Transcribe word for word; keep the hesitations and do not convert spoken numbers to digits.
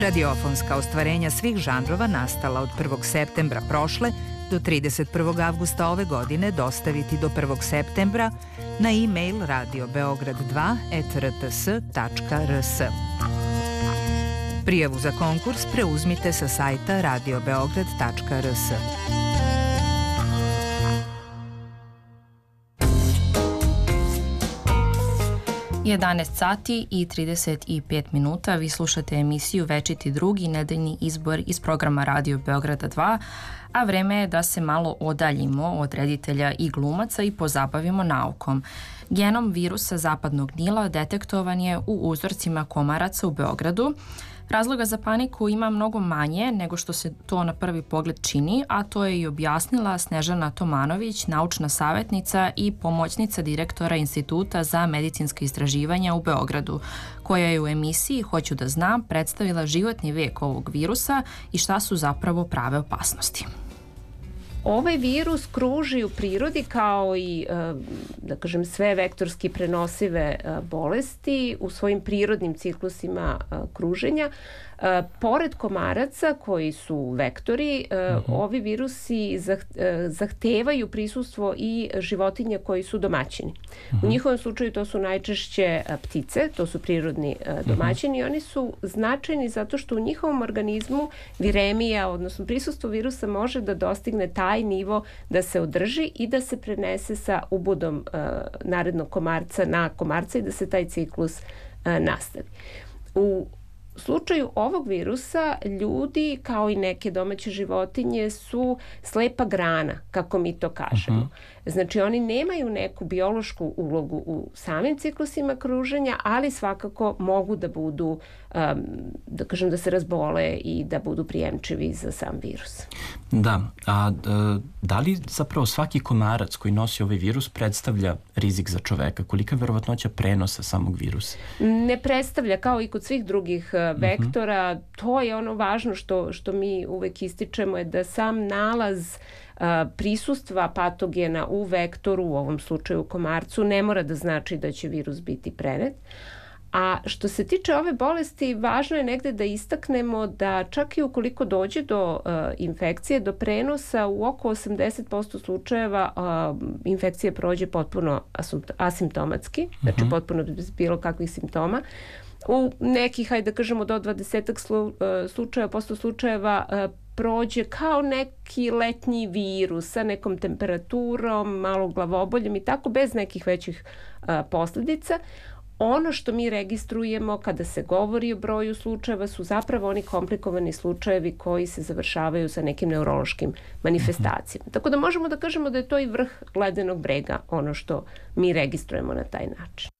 Radiofonska ostvarenja svih žanrova nastala od prvog septembra prošle do trideset prvog avgusta ove godine dostaviti do prvog septembra na e-mail radio beograd dva et r t s tačka r s. Prijavu za konkurs preuzmite sa sajta radio beograd tačka r s. jedanaest sati i trideset pet minuta. Vi slušate emisiju Večiti drugi, nedeljni izbor iz programa Radio Beograda dva, a vreme je da se malo odaljimo od reditelja i glumaca i pozabavimo naukom. Genom virusa zapadnog Nila detektovan je u uzorcima komaraca u Beogradu. Razloga za paniku ima mnogo manje nego što se to na prvi pogled čini, a to je i objasnila Snežana Tomanović, naučna savjetnica i pomoćnica direktora Instituta za medicinska istraživanja u Beogradu, koja je u emisiji Hoću da znam predstavila životni vek ovog virusa i šta su zapravo prave opasnosti. Ovaj virus kruži u prirodi kao i, da kažem, sve vektorski prenosive bolesti u svojim prirodnim ciklusima kruženja. Pored komaraca koji su vektori, uh-huh. ovi virusi zahtevaju prisustvo i životinja koji su domaćini. Uh-huh. U njihovom slučaju to su najčešće ptice, to su prirodni domaćini i uh-huh. oni su značajni zato što u njihovom organizmu viremija, odnosno prisustvo virusa može da dostigne taj nivo da se održi i da se prenese sa ubodom uh, narednog komarca na komarca i da se taj ciklus uh, nastavi. U U slučaju ovog virusa ljudi, kao i neke domaće životinje, su slepa grana, kako mi to kažemo. Uh-huh. Znači oni nemaju neku biološku ulogu u samim ciklusima kruženja, ali svakako mogu da budu, um, da kažem, da se razbole i da budu prijemčivi za sam virus. Da, a da li zapravo svaki komarac koji nosi ovaj virus predstavlja rizik za čoveka? Kolika je verovatnoća prenosa samog virusa? Ne predstavlja, kao i kod svih drugih vektora. Uh-huh. To je ono važno što, što mi uvek ističemo, je da sam nalaz uh, prisustva patogena u vektoru, u ovom slučaju komarcu, ne mora da znači da će virus biti prenet. A što se tiče ove bolesti, važno je negde da istaknemo da čak i ukoliko dođe do uh, infekcije, do prenosa, u oko osamdeset posto slučajeva uh, infekcija prođe potpuno asimptomatski, uh-huh. znači potpuno bez bilo kakvih simptoma. U nekih, hajde da kažemo, do dvadesetak slu, uh, slučajeva, posto slučajeva uh, prođe kao neki letnji virus sa nekom temperaturom, malo glavoboljem i tako, bez nekih većih uh, posljedica. Ono što mi registrujemo kada se govori o broju slučajeva su zapravo oni komplikovani slučajevi koji se završavaju sa nekim neurološkim manifestacijama. Tako da možemo da kažemo da je to i vrh ledenog brega, ono što mi registrujemo na taj način.